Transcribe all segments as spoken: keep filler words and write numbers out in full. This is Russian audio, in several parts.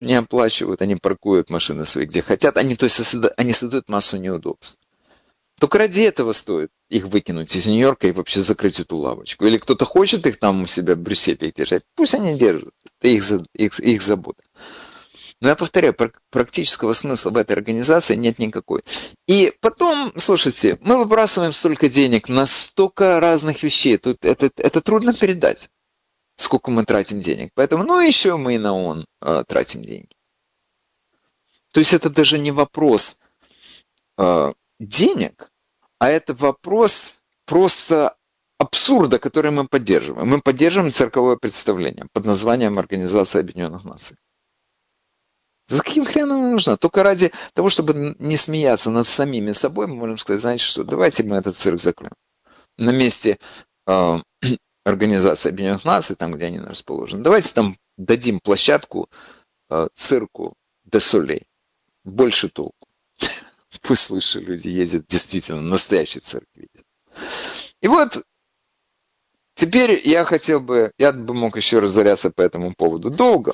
не оплачивают, они паркуют машины свои где хотят, они, то есть, они создают массу неудобств. Только ради этого стоит их выкинуть из Нью-Йорка и вообще закрыть эту лавочку. Или кто-то хочет их там у себя в Брюсселе держать, пусть они держат, это их, их, их забота. Но я повторяю, практического смысла в этой организации нет никакой. И потом, слушайте, мы выбрасываем столько денег на столько разных вещей. Тут это, это трудно передать, сколько мы тратим денег. Поэтому, ну, еще мы и на ООН э, тратим деньги. То есть это даже не вопрос э, денег, а это вопрос просто абсурда, который мы поддерживаем. Мы поддерживаем цирковое представление под названием Организация Объединенных Наций. За каким хреном она нужна? Только ради того, чтобы не смеяться над самими собой, мы можем сказать, знаете что, давайте мы этот цирк закроем. На месте э, Организации Объединенных Наций, там, где они расположены, давайте там дадим площадку э, цирку де Солей. Больше толку. Пусть лучше люди ездят, действительно, настоящий цирк видят. И вот, теперь я хотел бы, я бы мог еще разоряться по этому поводу долго.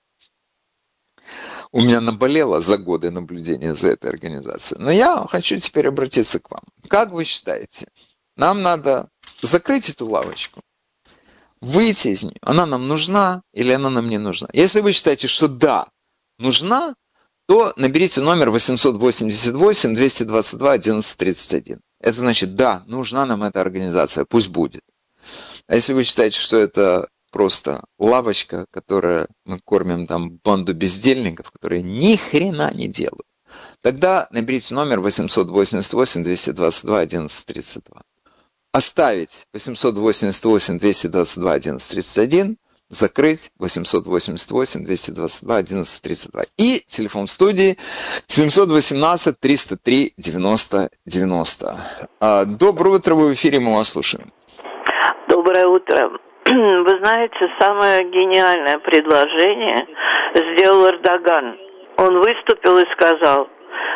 У меня наболело за годы наблюдения за этой организацией. Но я хочу теперь обратиться к вам. Как вы считаете, нам надо закрыть эту лавочку, выйти из нее? Она нам нужна или она нам не нужна? Если вы считаете, что да, нужна, то наберите номер восемьсот восемьдесят восемь двести двадцать два одиннадцать тридцать один. Это значит, да, нужна нам эта организация, пусть будет. А если вы считаете, что это просто лавочка, которая мы кормим там банду бездельников, которые ни хрена не делают, тогда наберите номер восемьсот восемьдесят восемь двести двадцать два одиннадцать тридцать два. Оставить восемьсот восемьдесят восемь двести двадцать два одиннадцать тридцать один, закрыть восемьсот восемьдесят восемь двести двадцать два одиннадцать тридцать два. И телефон в студии семьсот восемнадцать триста три девяносто девяносто. Доброе утро, вы в эфире, мы вас слушаем. Доброе утро. Вы знаете, самое гениальное предложение сделал Эрдоган. Он выступил и сказал: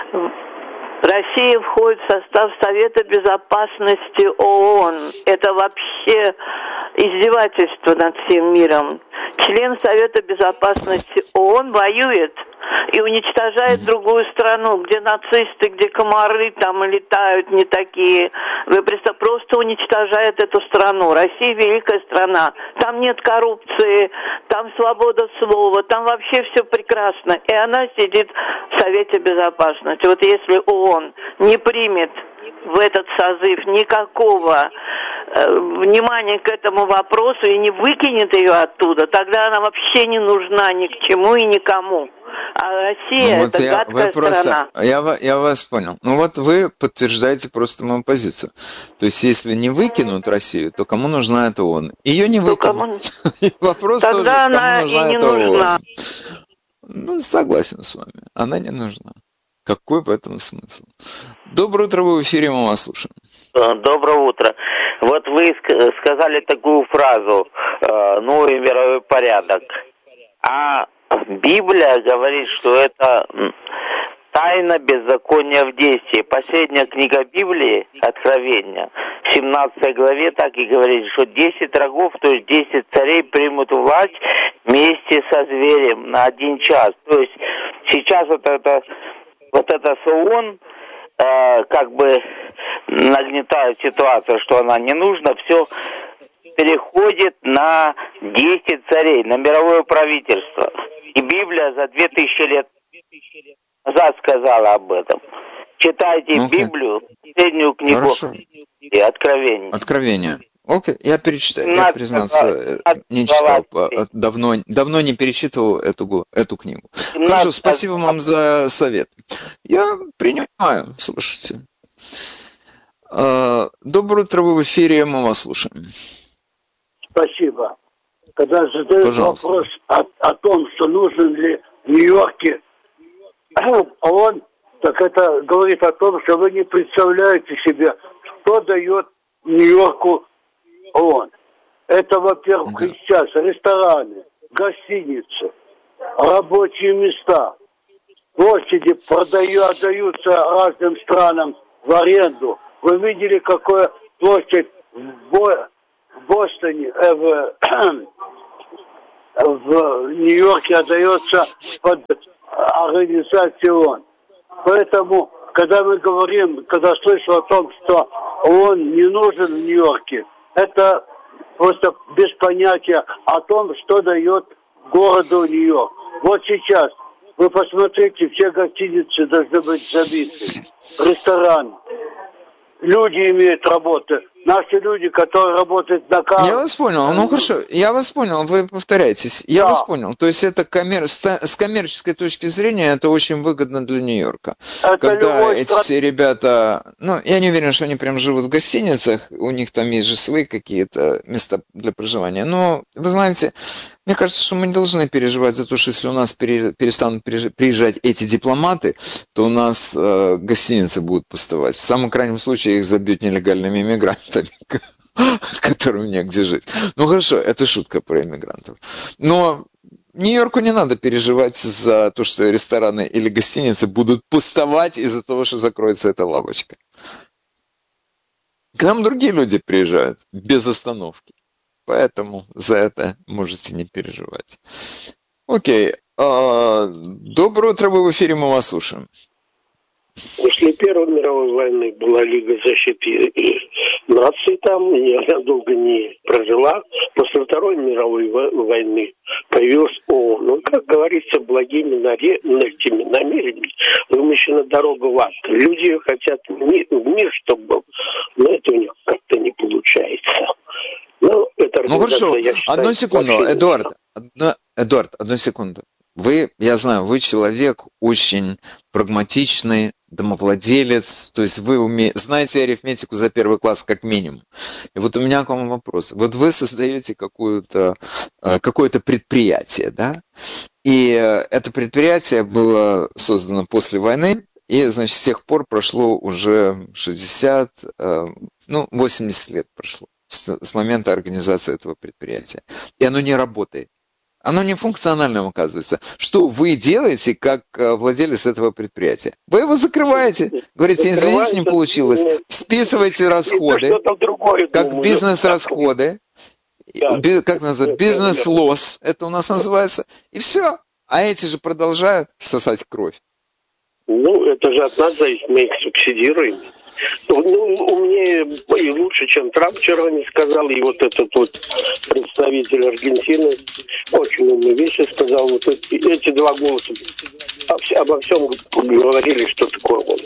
Россия входит в состав Совета Безопасности ООН. Это вообще издевательство над всем миром. Член Совета Безопасности ООН воюет и уничтожает другую страну, где нацисты, где комары там летают не такие. Вы представляете, просто уничтожает эту страну. Россия великая страна. Там нет коррупции, там свобода слова, там вообще все прекрасно. И она сидит в Совете Безопасности. Вот если ООН не примет в этот созыв никакого э, внимания к этому вопросу и не выкинет ее оттуда, тогда она вообще не нужна ни к чему и никому. А Россия ну, вот это я, гадкая страна. Просто, я, я вас понял. Ну вот вы подтверждаете просто мою позицию. То есть если не выкинут Россию, то кому нужна эта ООН? Ее не выкинут. Вопрос тоже, кому нужна эта ООН? Ну, согласен с вами. Она не нужна. Какой в этом смысл? Доброе утро, вы в эфире, мы вас слушаем. Доброе утро. Вот вы сказали такую фразу «новый мировой порядок». А Библия говорит, что это тайна беззакония в действии. Последняя книга Библии, Откровение, в семнадцатой главе так и говорит, что десять рогов, то есть десять царей примут власть вместе со зверем на один час. То есть сейчас вот это, вот это ООН э, как бы нагнетает ситуацию, что она не нужна, все переходит на десять царей, на мировое правительство. И Библия за две тысячи лет назад сказала об этом. Читайте okay. Библию, последнюю книгу и Откровение. Откровение. Окей, okay. Я перечитаю. Я, признаться, не читал. Давно, давно не перечитывал эту, эту книгу. Хорошо, спасибо вам за совет. Я принимаю, слушайте. Доброе утро, вы в эфире, мы вас слушаем. Спасибо. Когда задают Пожалуйста. вопрос о, о том, что нужен ли в Нью-Йорке ООН, так это говорит о том, что вы не представляете себе, что дает Нью-Йорку ООН. Это, во-первых, да. сейчас рестораны, гостиницы, рабочие места, площади продаю, отдаются разным странам в аренду. Вы видели, какая площадь в Бо... В Бостоне, э, в, в Нью-Йорке отдается под организацию ООН. Поэтому, когда мы говорим, когда слышу о том, что ООН не нужен в Нью-Йорке, это просто без понятия о том, что дает городу Нью-Йорк. Вот сейчас вы посмотрите, все гостиницы должны быть забиты, рестораны. Люди имеют работу. Наши люди, которые работают на карте. Я вас понял. Ну хорошо, я вас понял, вы повторяетесь. Я да. вас понял. То есть это коммер... с коммерческой точки зрения это очень выгодно для Нью-Йорка. Это когда эти стран... все ребята, ну, я не уверен, что они прям живут в гостиницах, у них там есть же свои какие-то места для проживания. Но, вы знаете, мне кажется, что мы не должны переживать за то, что если у нас перестанут приезжать эти дипломаты, то у нас э, гостиницы будут пустовать. В самом крайнем случае их забьют нелегальными иммигрантами, которым негде жить. Ну хорошо, это шутка про иммигрантов. Но Нью-Йорку не надо переживать за то, что рестораны или гостиницы будут пустовать из-за того, что закроется эта лавочка. К нам другие люди приезжают без остановки. Поэтому за это можете не переживать. Окей. Доброе утро, вы в эфире, мы вас слушаем. После Первой мировой войны была Лига защиты наций там, она долго не прожила. После Второй мировой войны появилась ООН. Ну, как говорится, благими намерениями вымощена дорога в ад. Люди хотят в мир, чтобы был, но это у них как-то не получается. Ну, это ну хорошо, я считаю, одну секунду, Эдуард, одну, Эдуард, одну секунду. Вы, я знаю, вы человек очень прагматичный, домовладелец, то есть вы уме... знаете арифметику за первый класс как минимум. И вот у меня к вам вопрос. Вот вы создаете какое-то, какое-то предприятие, да? И это предприятие было создано после войны, и, значит, с тех пор прошло уже шестьдесят, ну, восемьдесят лет прошло с момента организации этого предприятия. И оно не работает. Оно не функциональным оказывается. Что вы делаете, как владелец этого предприятия? Вы его закрываете. Говорите, извините, не получилось. Списываете расходы, как бизнес-расходы. Как называется? Бизнес-лосс. Это у нас называется. И все. А эти же продолжают сосать кровь. Ну, это же от нас зависит. Мы их субсидируем. Ну, умнее и лучше, чем Трамп вчера не сказал, и вот этот вот представитель Аргентины очень умные вещи сказал. Вот эти, эти два голоса обо всем говорили, что такое он.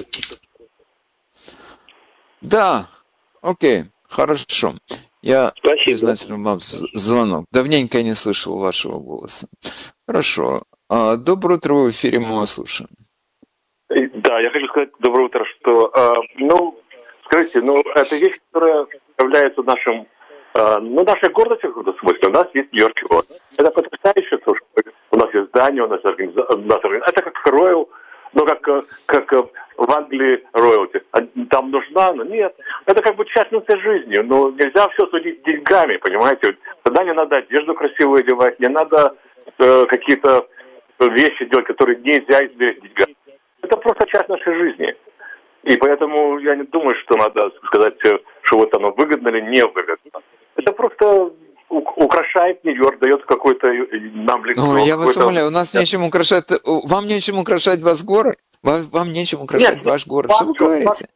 Да, окей, хорошо. Я признателен вам звонок. Давненько я не слышал вашего голоса. Хорошо. Доброе утро, в эфире, мы вас слушаем. Да, я хочу сказать доброе утро, что, э, ну, скажите, ну, это вещь, которая является нашим, э, ну, нашей гордостью в каком-то смысле. У нас есть Нью-Йорк. Это потрясающе, что у нас есть здание, у нас есть организация. Это как Royal, ну, как, как в Англии роялти. Там нужна, но нет. Это как бы часть нашей жизни. Но нельзя все судить деньгами, понимаете? Тогда не надо одежду красивую одевать, не надо э, какие-то вещи делать, которые нельзя измерить деньгами. Это просто часть нашей жизни. И поэтому я не думаю, что надо сказать, что вот оно выгодно или не выгодно. Это просто украшает Нью-Йорк, дает какой-то нам лицо. Ну, я вас умоляю, у нас нечем украшать... Вам нечем украшать ваш город? Вам, вам нечем украшать Нет, ваш город? Что вы говорите?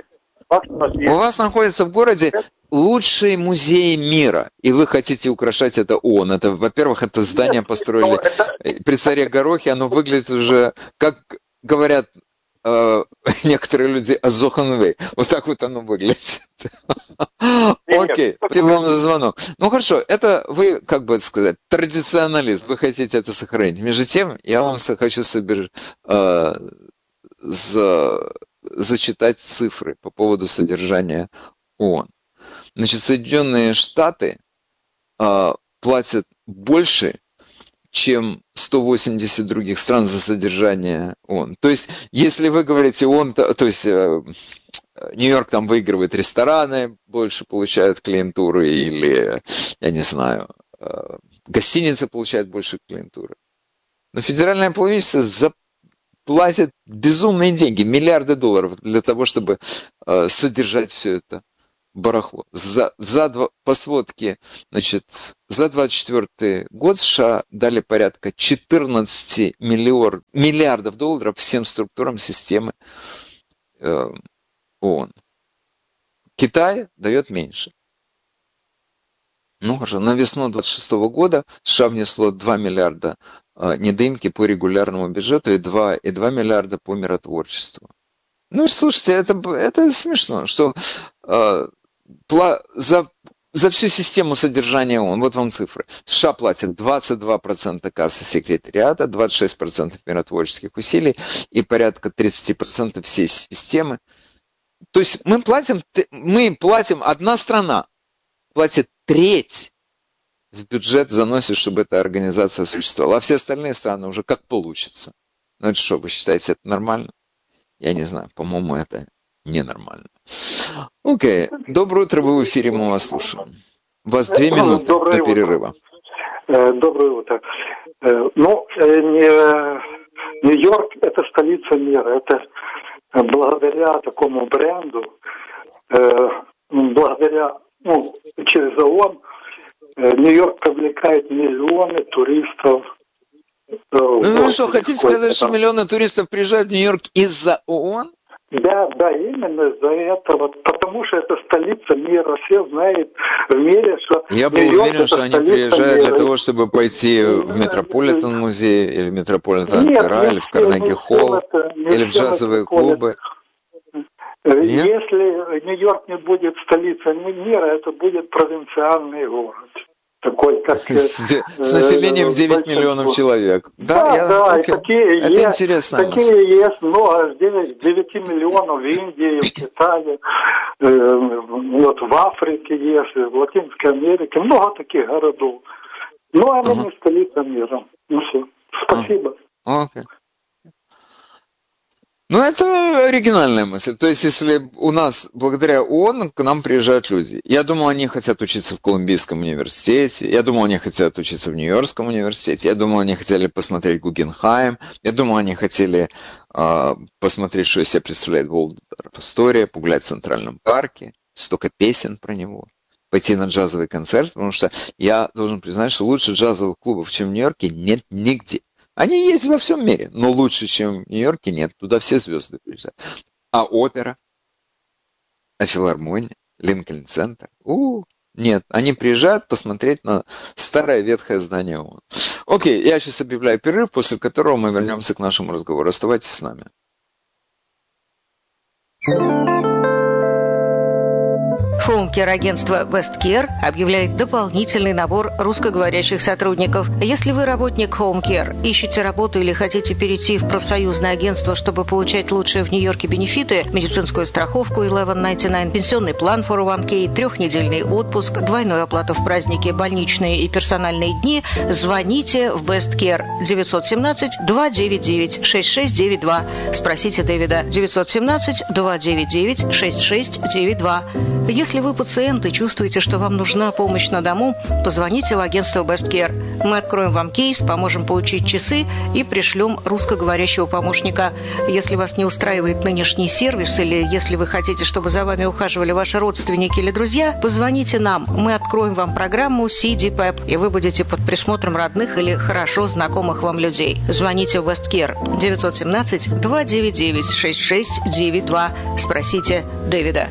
У вас находится в городе лучший музей мира, и вы хотите украшать это ООН. Это, во-первых, это здание построили при царе Горохе, оно выглядит уже как... Говорят э, некоторые люди о Зоханвей. Вот так вот оно выглядит. Окей, спасибо вам за звонок. Ну хорошо, это вы, как бы сказать, традиционалист, вы хотите это сохранить. Между тем, я вам хочу собер, э, за, зачитать цифры по поводу содержания ООН. Значит, Соединенные Штаты э, платят больше, чем сто восемьдесят других стран за содержание ООН. То есть, если вы говорите ООН, то, то есть э, Нью-Йорк там выигрывает рестораны, больше получают клиентуры, или, я не знаю, э, гостиницы получают больше клиентуры. Но федеральное правительство заплатит безумные деньги, миллиарды долларов для того, чтобы э, содержать все это барахло. За, за два, по сводке, значит, за двадцать четвёртый год США дали порядка четырнадцать миллиард, миллиардов долларов всем структурам системы э, ООН. Китай дает меньше. Ну хорошо, на весну двадцать шестого года США внесло два миллиарда э, недоимки по регулярному бюджету и два, и два миллиарда по миротворчеству. Ну, слушайте, это, это смешно, что э, пла, за, за всю систему содержания ООН, вот вам цифры, США платят двадцать два процента кассы секретариата, двадцать шесть процентов миротворческих усилий и порядка тридцать процентов всей системы. То есть мы платим, мы платим, одна страна платит треть в бюджет, заносит, чтобы эта организация существовала. А все остальные страны уже как получится. Ну это что, вы считаете, это нормально? Я не знаю, по-моему, это ненормально. Окей, доброе утро, вы в эфире, мы вас слушаем. У вас две минуты Доброе до перерыва. Утро. Доброе утро. Ну, Нью-Йорк – это столица мира. Это благодаря такому бренду, благодаря, ну, через ООН, Нью-Йорк привлекает миллионы туристов. Ну вы что, хотите сказать, что миллионы туристов приезжают в Нью-Йорк из-за ООН? Да, да, именно из-за этого, потому что это столица мира, все знают в мире, что... Я был уверен, что они приезжают мира. Для того, чтобы пойти в Метрополитен музей, или в Метрополитен Опера, или в Карнеги Холл, или в джазовые клубы. Нет? Если Нью-Йорк не будет столицей мира, это будет провинциальный город. Такой, как, с, с населением девять миллионов человек. Да, да, я, да, окей. И такие это есть, интересно. Такие есть много, девять миллионов в Индии, в Китае, э, вот в Африке есть, в Латинской Америке, много таких городов. Но они uh-huh. не столица мира. Ну все, спасибо. Uh-huh. Okay. Ну, это оригинальная мысль. То есть, если у нас, благодаря ООН, к нам приезжают люди. Я думал, они хотят учиться в Колумбийском университете. Я думал, они хотят учиться в Нью-Йоркском университете. Я думал, они хотели посмотреть Гугенхайм. Я думал, они хотели э, посмотреть, что из себя представляет Волдорф Астория, погулять в Центральном парке. Столько песен про него. Пойти на джазовый концерт, потому что я должен признать, что лучше джазовых клубов, чем в Нью-Йорке, нет нигде. Они есть во всем мире, но лучше, чем в Нью-Йорке, нет. Туда все звезды приезжают. А опера? А филармония? Линкольн-центр? У, нет, они приезжают посмотреть на старое ветхое здание ООН. Окей, я сейчас объявляю перерыв, после которого мы вернемся к нашему разговору. Оставайтесь с нами. Хоум-кер-агентство WestCare объявляет дополнительный набор русскоговорящих сотрудников. Если вы работник Home Care, ищете работу или хотите перейти в профсоюзное агентство, чтобы получать лучшие в Нью-Йорке бенефиты, медицинскую страховку eleven ninety-nine, пенсионный план фор о ван кей, трехнедельный отпуск, двойную оплату в праздники, больничные и персональные дни, звоните в WestCare девять один семь два девять девять шесть шесть девять два. Спросите Дэвида девять один семь два девять девять шесть шесть девять два. Если вы пациент и чувствуете, что вам нужна помощь на дому, позвоните в агентство WestCare. Мы откроем вам кейс, поможем получить часы и пришлем русскоговорящего помощника. Если вас не устраивает нынешний сервис или если вы хотите, чтобы за вами ухаживали ваши родственники или друзья, позвоните нам. Мы откроем вам программу си ди пэп, и вы будете под присмотром родных или хорошо знакомых вам людей. Звоните в WestCare девять один семь два девять девять шесть шесть девять два. Спросите Дэвида.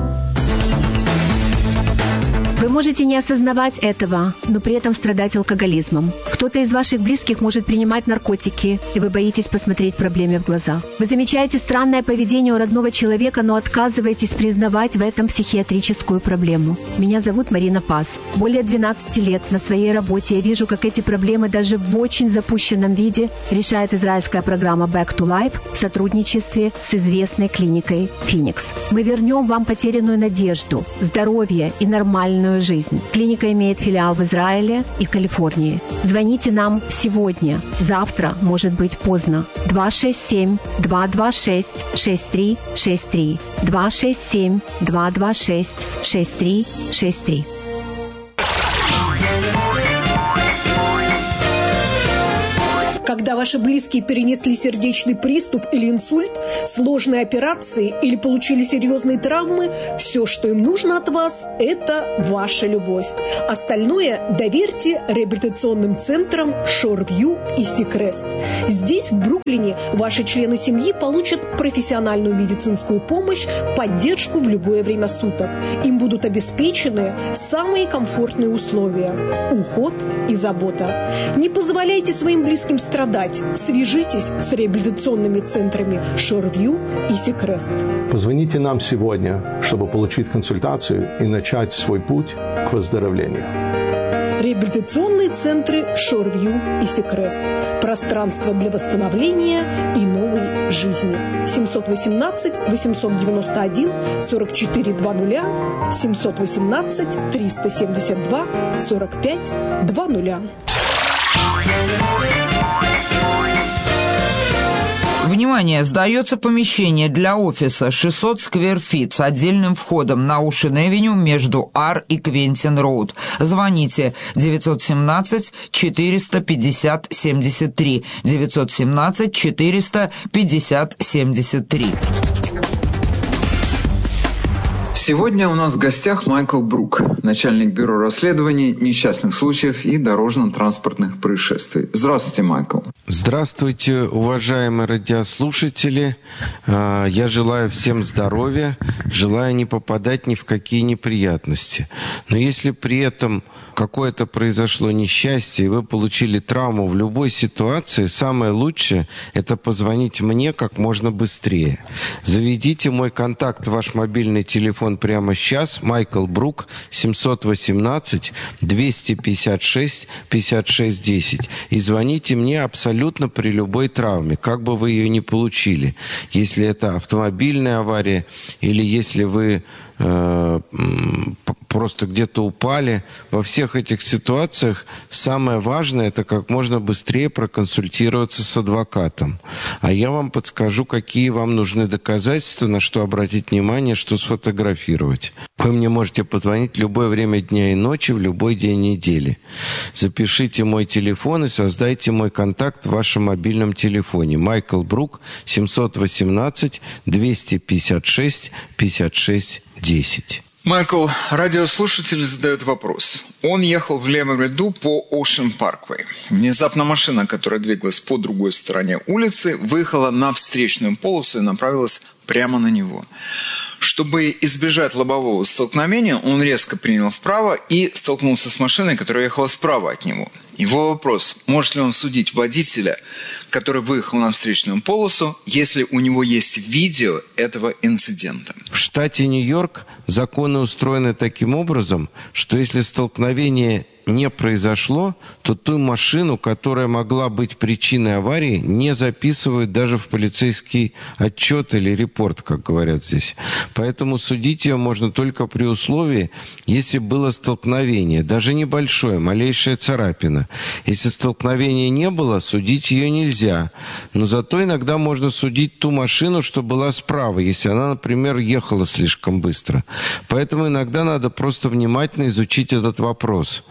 Вы можете не осознавать этого, но при этом страдать алкоголизмом. Кто-то из ваших близких может принимать наркотики, и вы боитесь посмотреть проблеме в глаза. Вы замечаете странное поведение у родного человека, но отказываетесь признавать в этом психиатрическую проблему. Меня зовут Марина Пас. Более двенадцати лет на своей работе я вижу, как эти проблемы даже в очень запущенном виде решает израильская программа Back to Life в сотрудничестве с известной клиникой Phoenix. Мы вернем вам потерянную надежду, здоровье и нормальную жизнь. Клиника имеет филиал в Израиле и Калифорнии. Звоните нам сегодня, завтра, может быть поздно. два шесть семь два два шесть шесть три шесть три. два шесть семь два два шесть шесть три шесть три. Когда ваши близкие перенесли сердечный приступ или инсульт, сложные операции или получили серьезные травмы, все, что им нужно от вас, это ваша любовь. Остальное доверьте реабилитационным центрам Шорвью и Сикрест. Здесь, в Бруклине, ваши члены семьи получат профессиональную медицинскую помощь, поддержку в любое время суток. Им будут обеспечены самые комфортные условия, уход и забота. Не позволяйте своим близким страдать. Свяжитесь с реабилитационными центрами Шорвью и Сикрест. Позвоните нам сегодня, чтобы получить консультацию и начать свой путь к выздоровлению. Реабилитационные центры Шорвью и Сикрест. Пространство для восстановления и новой жизни. семьсот восемнадцать восемьсот девяносто один сорок четыре двадцать, семьсот восемнадцать триста семьдесят два сорок пять двадцать. Внимание! Сдается помещение для офиса шестьсот сквер-фит с отдельным входом на Оушен-Эвеню между Ар и Квентин-Роуд. Звоните девятьсот семнадцать четыреста пятьдесят семьдесят три, девятьсот семнадцать четыреста пятьдесят семьдесят три. Сегодня у нас в гостях Майкл Брук, начальник бюро расследований несчастных случаев и дорожно-транспортных происшествий. Здравствуйте, Майкл. Здравствуйте, уважаемые радиослушатели. Я желаю всем здоровья, желаю не попадать ни в какие неприятности. Но если при этом какое-то произошло несчастье, и вы получили травму в любой ситуации, самое лучшее – это позвонить мне как можно быстрее. Заведите мой контакт в ваш мобильный телефон прямо сейчас. Майкл Брук, семьсот восемнадцать двести пятьдесят шесть пятьдесят шесть десять. И звоните мне абсолютно при любой травме, как бы вы ее ни получили. Если это автомобильная авария или если вы э, просто где-то упали. Во всех этих ситуациях самое важное – это как можно быстрее проконсультироваться с адвокатом. А я вам подскажу, какие вам нужны доказательства, на что обратить внимание, что сфотографировать. Вы мне можете позвонить в любое время дня и ночи, в любой день недели. Запишите мой телефон и создайте мой контакт в вашем мобильном телефоне. Майкл Брук, семьсот восемнадцать двести пятьдесят шесть пятьдесят шесть десять. Майкл, радиослушатель задает вопрос. Он ехал в левом ряду по Ocean Parkway. Внезапно машина, которая двигалась по другой стороне улицы, выехала на встречную полосу и направилась прямо на него. Чтобы избежать лобового столкновения, он резко принял вправо и столкнулся с машиной, которая ехала справа от него. Его вопрос, может ли он судить водителя, который выехал на встречную полосу, если у него есть видео этого инцидента? В штате Нью-Йорк законы устроены таким образом, что если столкновение не произошло, то ту машину, которая могла быть причиной аварии, не записывают даже в полицейский отчет или репорт, как говорят здесь. Поэтому судить ее можно только при условии, если было столкновение, даже небольшое, малейшая царапина. Если столкновения не было, судить ее нельзя. Но зато иногда можно судить ту машину, что была справа, если она, например, ехала слишком быстро. Поэтому иногда надо просто внимательно изучить этот вопрос.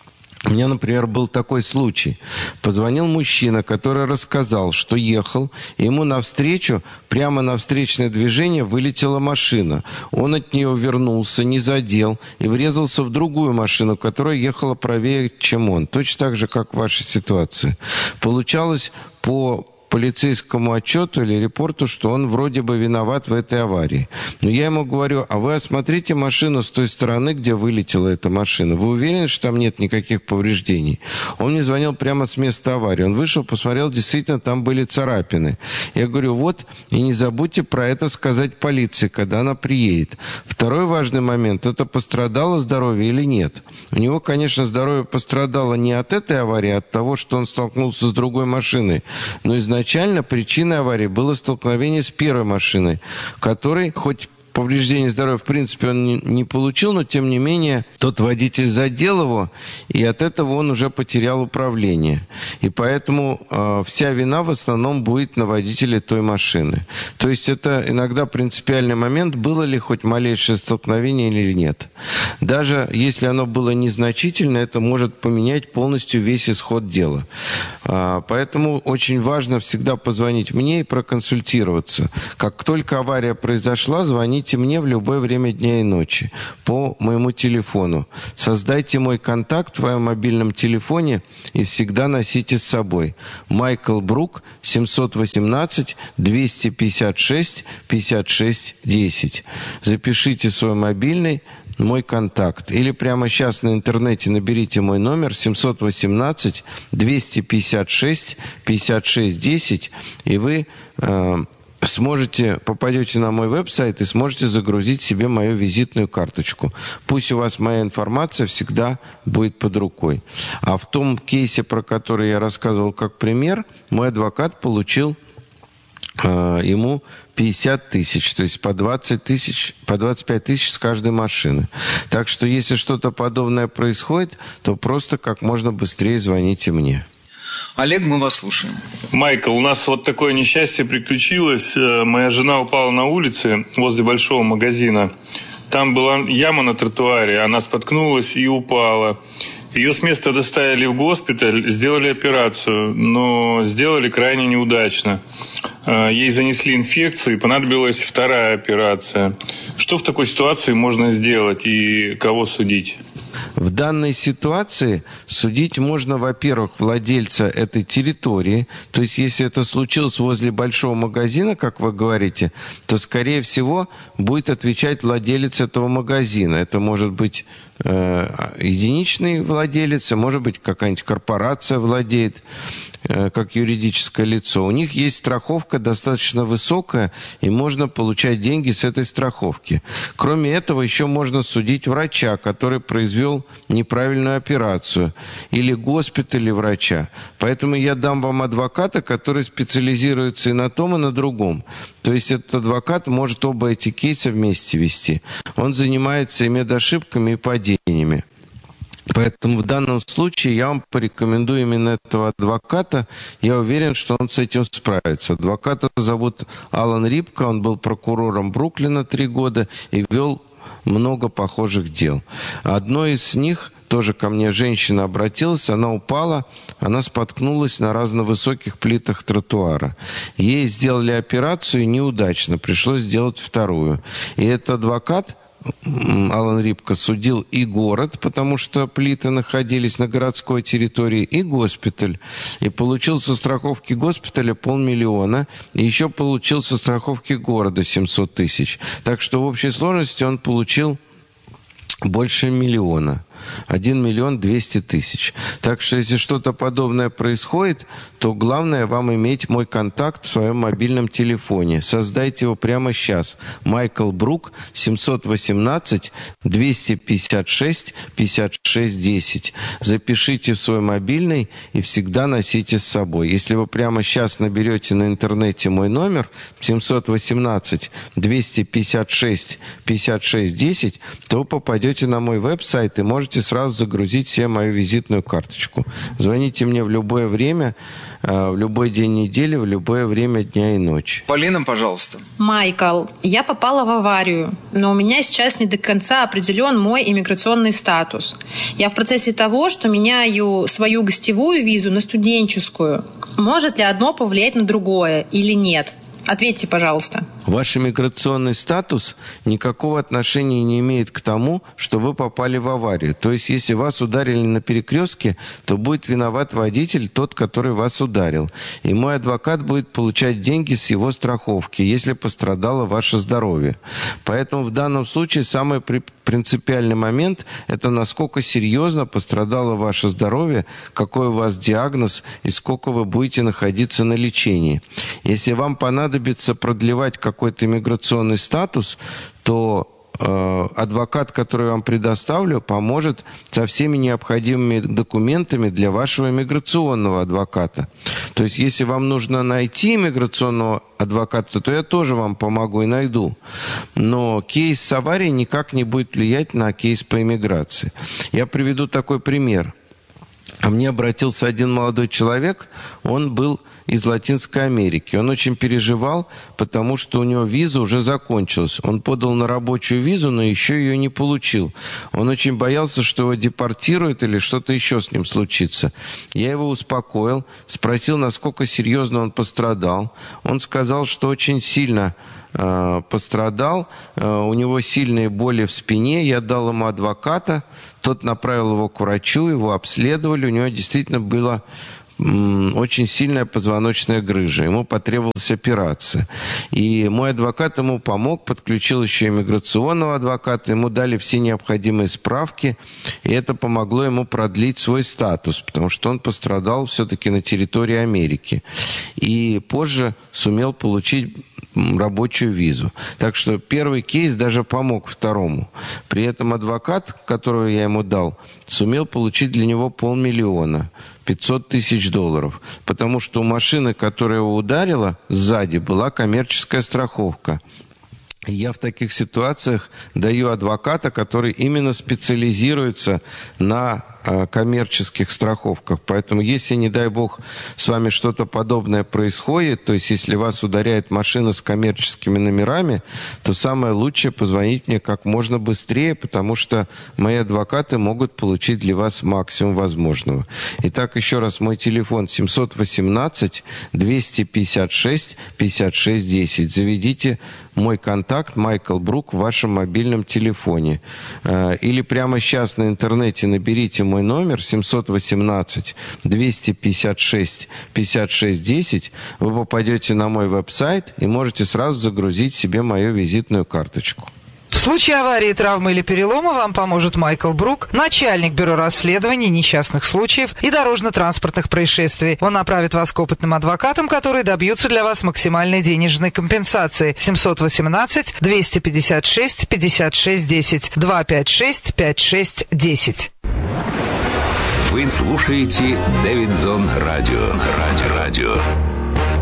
У меня, например, был такой случай. Позвонил мужчина, который рассказал, что ехал, и ему навстречу, прямо на встречное движение вылетела машина. Он от нее увернулся, не задел и врезался в другую машину, которая ехала правее, чем он. Точно так же, как в вашей ситуации. Получалось по полицейскому отчету или репорту, что он вроде бы виноват в этой аварии. Но я ему говорю, а вы осмотрите машину с той стороны, где вылетела эта машина. Вы уверены, что там нет никаких повреждений? Он мне звонил прямо с места аварии. Он вышел, посмотрел, действительно, там были царапины. Я говорю, вот, и не забудьте про это сказать полиции, когда она приедет. Второй важный момент, это пострадало здоровье или нет? У него, конечно, здоровье пострадало не от этой аварии, а от того, что он столкнулся с другой машиной. Но изначально Изначально причиной аварии было столкновение с первой машиной, которой хоть повреждение здоровья, в принципе, он не, не получил, но, тем не менее, тот водитель задел его, и от этого он уже потерял управление. И поэтому э, вся вина в основном будет на водителе той машины. То есть это иногда принципиальный момент, было ли хоть малейшее столкновение или нет. Даже если оно было незначительно, это может поменять полностью весь исход дела. Э, поэтому очень важно всегда позвонить мне и проконсультироваться. Как только авария произошла, звоните мне в любое время дня и ночи по моему телефону. Создайте мой контакт в своем мобильном телефоне и всегда носите с собой. Майкл Брук, семь один восемь, два пять шесть, пятьдесят шесть десять. Запишите свой мобильный, мой контакт. Или прямо сейчас на интернете наберите мой номер семь один восемь, два пять шесть, пятьдесят шесть десять, и вы э, сможете, попадете на мой веб-сайт и сможете загрузить себе мою визитную карточку. Пусть у вас моя информация всегда будет под рукой. А в том кейсе, про который я рассказывал как пример, мой адвокат получил э, ему пятьдесят тысяч, то есть по двадцать тысяч, по двадцать пять тысяч с каждой машины. Так что, если что-то подобное происходит, то просто как можно быстрее звоните мне. Олег, мы вас слушаем. Майкл, у нас вот такое несчастье приключилось. Моя жена упала на улице возле большого магазина. Там была яма на тротуаре, она споткнулась и упала. Ее с места доставили в госпиталь, сделали операцию, но сделали крайне неудачно. Ей занесли инфекцию и понадобилась вторая операция. Что в такой ситуации можно сделать и кого судить? В данной ситуации судить можно, во-первых, владельца этой территории. То есть, если это случилось возле большого магазина, как вы говорите, то, скорее всего, будет отвечать владелец этого магазина. Это может быть э, единичный владелец, а может быть, какая-нибудь корпорация владеет, э, как юридическое лицо. У них есть страховка достаточно высокая, и можно получать деньги с этой страховки. Кроме этого, еще можно судить врача, который произвел неправильную операцию, или госпиталь, или врача. Поэтому я дам вам адвоката, который специализируется и на том, и на другом. То есть этот адвокат может оба эти кейса вместе вести. Он занимается и медошибками, и падениями. Поэтому в данном случае я вам порекомендую именно этого адвоката. Я уверен, что он с этим справится. Адвоката зовут Алан Рипка, он был прокурором Бруклина три года и вел много похожих дел. Одно из них, тоже ко мне женщина обратилась, она упала, она споткнулась на разновысоких плитах тротуара. Ей сделали операцию неудачно, пришлось сделать вторую. И этот адвокат, Алан Рипка, судил и город, потому что плиты находились на городской территории, и госпиталь. И получил со страховки госпиталя полмиллиона, и еще получил со страховки города семьсот тысяч. Так что в общей сложности он получил больше миллиона. один миллион двести тысяч. Так что, если что-то подобное происходит, то главное вам иметь мой контакт в своем мобильном телефоне. Создайте его прямо сейчас. Майкл Брук, семь один восемь, два пять шесть, пятьдесят шесть десять. Запишите в свой мобильный и всегда носите с собой. Если вы прямо сейчас наберете на интернете мой номер семь один восемь, два пять шесть, пятьдесят шесть десять, то вы попадете на мой веб-сайт и можете сразу загрузить себе мою визитную карточку. Звоните мне в любое время, в любой день недели, в любое время дня и ночи. Полина, пожалуйста. Майкл, я попала в аварию, но у меня сейчас не до конца определен мой иммиграционный статус. Я в процессе того, что меняю свою гостевую визу на студенческую. Может ли одно повлиять на другое или нет? Ответьте, пожалуйста. Ваш иммиграционный статус никакого отношения не имеет к тому, что вы попали в аварию. То есть, если вас ударили на перекрестке, то будет виноват водитель, тот, который вас ударил. И мой адвокат будет получать деньги с его страховки, если пострадало ваше здоровье. Поэтому в данном случае самый принципиальный момент – это насколько серьезно пострадало ваше здоровье, какой у вас диагноз и сколько вы будете находиться на лечении. Если вам понадобится продлевать какой-то иммиграционный статус, то э, адвокат, который я вам предоставлю, поможет со всеми необходимыми документами для вашего иммиграционного адвоката. То есть, если вам нужно найти иммиграционного адвоката, то я тоже вам помогу и найду. Но кейс с аварией никак не будет влиять на кейс по иммиграции. Я приведу такой пример. А мне обратился один молодой человек, он был из Латинской Америки. Он очень переживал, потому что у него виза уже закончилась. Он подал на рабочую визу, но еще ее не получил. Он очень боялся, что его депортируют или что-то еще с ним случится. Я его успокоил, спросил, насколько серьезно он пострадал. Он сказал, что очень сильно э, пострадал, э, у него сильные боли в спине. Я дал ему адвоката, тот направил его к врачу, его обследовали, у него действительно было очень сильная позвоночная грыжа. Ему потребовалась операция. И мой адвокат ему помог, подключил еще иммиграционного адвоката, ему дали все необходимые справки, и это помогло ему продлить свой статус, потому что он пострадал все-таки на территории Америки. И позже сумел получить рабочую визу. Так что первый кейс даже помог второму. При этом адвокат, которого я ему дал, сумел получить для него полмиллиона, пятьсот тысяч долларов. Потому что у машины, которая его ударила, сзади была коммерческая страховка. Я в таких ситуациях даю адвоката, который именно специализируется на коммерческих страховках. Поэтому, если, не дай бог, с вами что-то подобное происходит, то есть, если вас ударяет машина с коммерческими номерами, то самое лучшее позвонить мне как можно быстрее, потому что мои адвокаты могут получить для вас максимум возможного. Итак, еще раз, мой телефон семь один восемь двести пятьдесят шесть пятьдесят шесть десять. Заведите мой контакт Майкл Брук в вашем мобильном телефоне. Или прямо сейчас на интернете наберите мой номер семь один восемь двести пятьдесят шесть пятьдесят шесть десять. Вы попадете на мой веб-сайт и можете сразу загрузить себе мою визитную карточку. В случае аварии, травмы или перелома вам поможет Майкл Брук, начальник бюро расследований несчастных случаев и дорожно-транспортных происшествий. Он направит вас к опытным адвокатам, которые добьются для вас максимальной денежной компенсации. семь один восемь двести пятьдесят шесть пятьдесят шесть десять. два пять шесть пять шесть десять. Вы слушаете Дэвидсон Радио. Радио. Радио.